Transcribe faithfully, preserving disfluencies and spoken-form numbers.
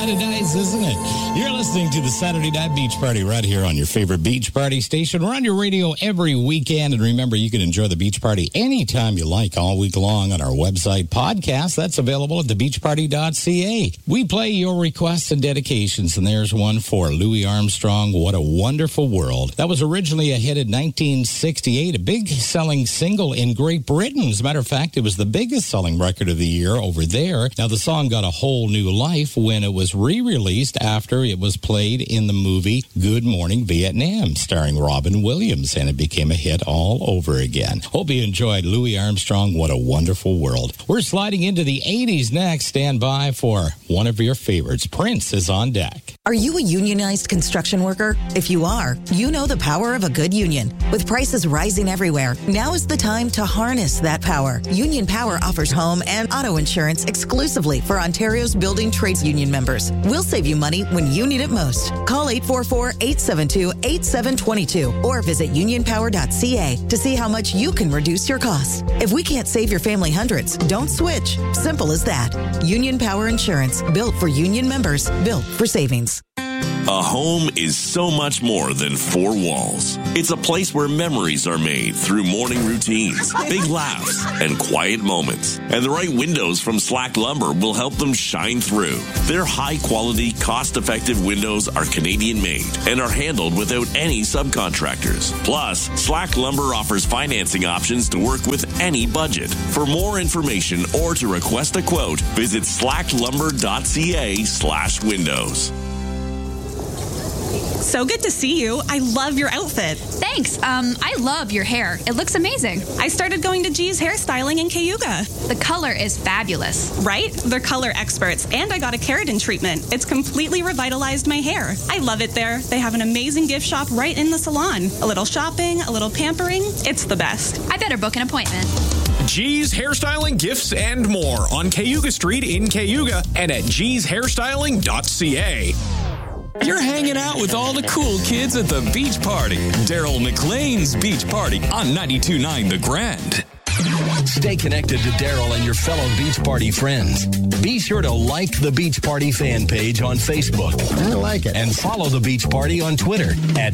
kind of nice, isn't it? You're listening to the Saturday Night Beach Party right here on your favorite beach party station. We're on your radio every weekend. And remember, you can enjoy the beach party anytime you like all week long on our website podcast. That's available at the beach party dot c a. We play your requests and dedications, and there's one for Louis Armstrong, What a Wonderful World. That was originally a hit in nineteen sixty-eight, a big selling single in Great Britain. As a matter of fact, it was the biggest selling record of the year over there. Now, the song got a whole new life when it was re-released after it was played in the movie Good Morning Vietnam, starring Robin Williams, and it became a hit all over again. Hope you enjoyed Louis Armstrong, What a Wonderful World. We're sliding into the eighties next. Stand by for one of your favorites. Prince is on deck. Are you a unionized construction worker? If you are, you know the power of a good union. With prices rising everywhere, now is the time to harness that power. Union Power offers home and auto insurance exclusively for Ontario's building trades union members. We'll save you money when you need it most. Call eight four four, eight seven two, eight seven two two or visit union power dot c a to see how much you can reduce your costs. If we can't save your family hundreds, don't switch. Simple as that. Union Power Insurance, built for union members, built for savings. A home is so much more than four walls. It's a place where memories are made through morning routines, big laughs, and quiet moments. And the right windows from Slack Lumber will help them shine through. Their high-quality, cost-effective windows are Canadian-made and are handled without any subcontractors. Plus, Slack Lumber offers financing options to work with any budget. For more information or to request a quote, visit slack lumber dot c a slash windows. So good to see you. I love your outfit. Thanks. Um, I love your hair. It looks amazing. I started going to G's Hairstyling in Cayuga. The color is fabulous. Right? They're color experts, and I got a keratin treatment. It's completely revitalized my hair. I love it there. They have an amazing gift shop right in the salon. A little shopping, a little pampering. It's the best. I better book an appointment. G's Hairstyling, Gifts, and more on Cayuga Street in Cayuga and at gees hairstyling dot c a. You're hanging out with all the cool kids at the beach party. Daryl McLean's Beach Party on ninety-two point nine The Grand. Stay connected to Daryl and your fellow Beach Party friends. Be sure to like the Beach Party fan page on Facebook. I like it. And follow the Beach Party on Twitter at